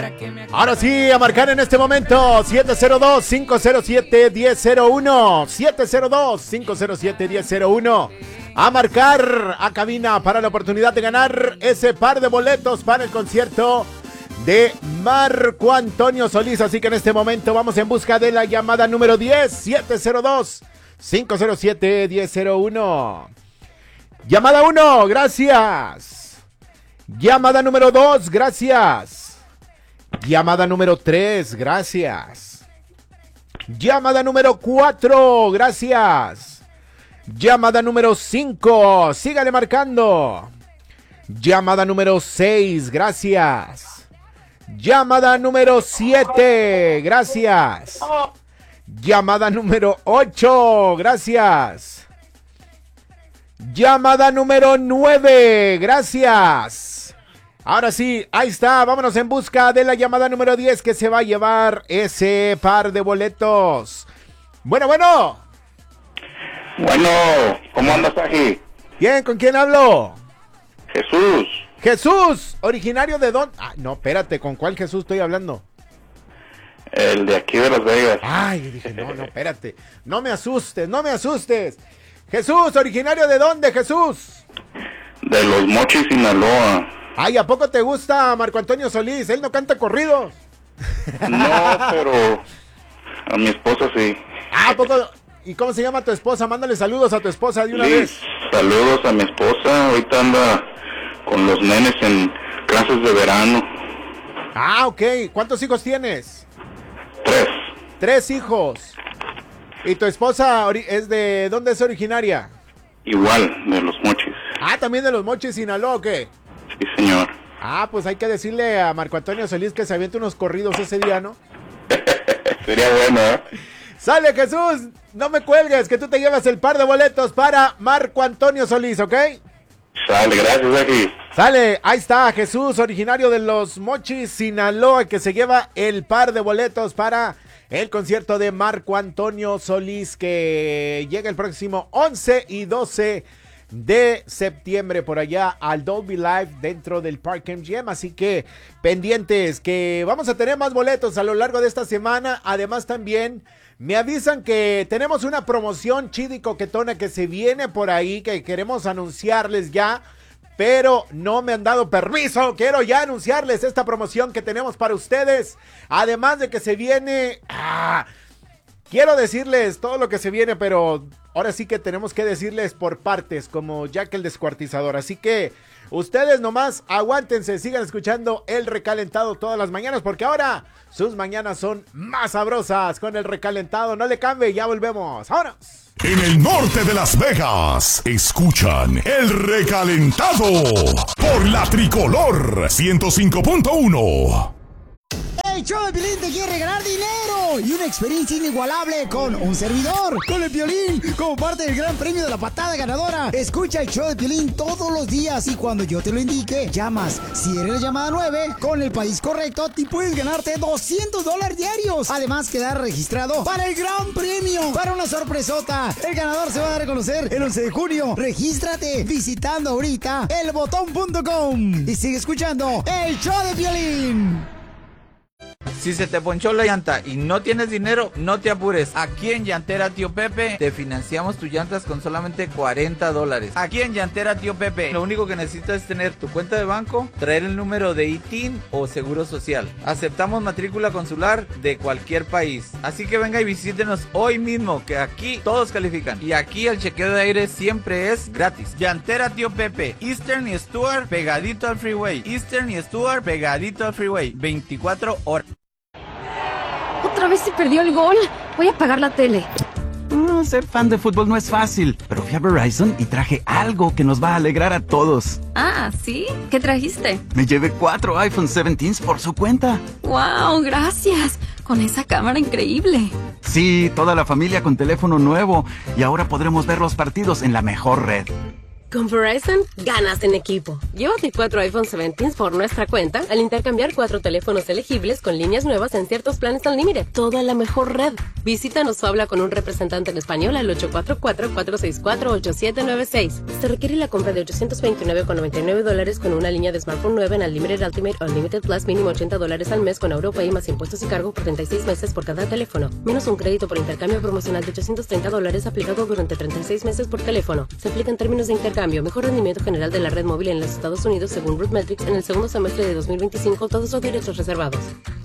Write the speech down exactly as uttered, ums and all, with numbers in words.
Ahora sí, a marcar en este momento siete cero dos, cinco cero siete, uno cero cero uno siete cero dos, cinco cero siete, uno cero cero uno. A marcar a cabina para la oportunidad de ganar ese par de boletos para el concierto de Marco Antonio Solís. Así que en este momento vamos en busca de la llamada número diez, siete cero dos, cinco cero siete, uno cero cero uno. Llamada uno, gracias. Llamada número dos, gracias. Llamada número tres, gracias. Llamada número cuatro, gracias. Llamada número cinco, sígale marcando. Llamada número seis, gracias. Llamada número siete, gracias. Llamada número ocho, gracias. Llamada número nueve, gracias. Ahora sí, ahí está, vámonos en busca de la llamada número diez que se va a llevar ese par de boletos. Bueno, bueno. Bueno, ¿cómo andas, Aji? Bien, ¿con quién hablo? Jesús. Jesús, originario de dónde. Ah, no, espérate, ¿con cuál Jesús estoy hablando? El de aquí de Las Vegas. Ay, dije, no, no, espérate. No me asustes, no me asustes. Jesús, originario de dónde, Jesús? De Los Mochis, Sinaloa. Ay, ¿a poco te gusta Marco Antonio Solís? Él no canta corridos. No, pero a mi esposa sí. Ah, ¿a poco? ¿Y cómo se llama tu esposa? Mándale saludos a tu esposa de una Liz, vez. Saludos a mi esposa. Ahorita anda con los nenes en clases de verano. Ah, ok. ¿Cuántos hijos tienes? Tres. Tres hijos. ¿Y tu esposa es de dónde es originaria? Igual, de Los Mochis. Ah, ¿también de Los Mochis, Sinaloa, o qué? Sí, señor. Ah, pues hay que decirle a Marco Antonio Solís que se aviente unos corridos ese día, ¿no? Sería bueno, ¿eh? Sale, Jesús, no me cuelgues, que tú te llevas el par de boletos para Marco Antonio Solís, ¿ok? Sale, gracias, Aji. Sale, ahí está Jesús, originario de Los Mochis, Sinaloa, que se lleva el par de boletos para el concierto de Marco Antonio Solís, que llega el próximo once y doce de septiembre por allá al Dolby Live dentro del Park M G M, así que pendientes que vamos a tener más boletos a lo largo de esta semana. Además también me avisan que tenemos una promoción chida y coquetona que se viene por ahí, que queremos anunciarles ya, pero no me han dado permiso. Quiero ya anunciarles esta promoción que tenemos para ustedes, además de que se viene... ¡Ah! Quiero decirles todo lo que se viene, pero ahora sí que tenemos que decirles por partes, como Jack el Descuartizador. Así que ustedes nomás aguántense, sigan escuchando El Recalentado todas las mañanas, porque ahora sus mañanas son más sabrosas con El Recalentado. No le cambie, ya volvemos. ¡Vámonos! En el norte de Las Vegas, escuchan El Recalentado por la Tricolor ciento cinco punto uno. El show de Piolín te quiere regalar dinero y una experiencia inigualable con un servidor, con el Piolín, como parte del gran premio de la patada ganadora. Escucha el show de Piolín todos los días y cuando yo te lo indique, llamas. Si eres la llamada nueve, con el país correcto, te puedes ganarte doscientos dólares diarios. Además, quedar registrado para el gran premio, para una sorpresota. El ganador se va a dar a conocer el once de junio. Regístrate visitando ahorita el botón punto com y sigue escuchando el show de Piolín. Si se te ponchó la llanta y no tienes dinero, no te apures. Aquí en Llantera Tío Pepe te financiamos tus llantas con solamente cuarenta dólares. Aquí en Llantera Tío Pepe, lo único que necesitas es tener tu cuenta de banco, traer el número de I T I N o Seguro Social. Aceptamos matrícula consular de cualquier país. Así que venga y visítenos hoy mismo, que aquí todos califican. Y aquí el chequeo de aire siempre es gratis. Llantera Tío Pepe, Eastern y Stuart pegadito al freeway. Eastern y Stuart pegadito al freeway. veinticuatro horas. Otra vez se perdió el gol. Voy a apagar la tele. Mm, ser fan de fútbol no es fácil, pero fui a Verizon y traje algo que nos va a alegrar a todos. Ah, ¿sí? ¿Qué trajiste? Me llevé cuatro iPhone diecisiete por su cuenta. ¡Wow! Gracias. Con esa cámara increíble. Sí, toda la familia con teléfono nuevo y ahora podremos ver los partidos en la mejor red. Con Verizon, ganas en equipo. Llévate cuatro iPhone diecisiete por nuestra cuenta al intercambiar cuatro teléfonos elegibles con líneas nuevas en ciertos planes al límite. Toda la mejor red. Visítanos o habla con un representante en español al ocho cuatro cuatro, cuatro seis cuatro, ocho siete nueve seis. Se requiere la compra de ochocientos veintinueve con noventa y nueve dólares con una línea de smartphone nueva en Unlimited Ultimate Unlimited Plus mínimo ochenta dólares al mes con AutoPay más impuestos y cargo por treinta y seis meses por cada teléfono. Menos un crédito por intercambio promocional de ochocientos treinta dólares aplicado durante treinta y seis meses por teléfono. Se aplica en términos de intercambio. Mejor rendimiento general de la red móvil en los Estados Unidos según RootMetrics en el segundo semestre de dos mil veinticinco. Todos los derechos reservados.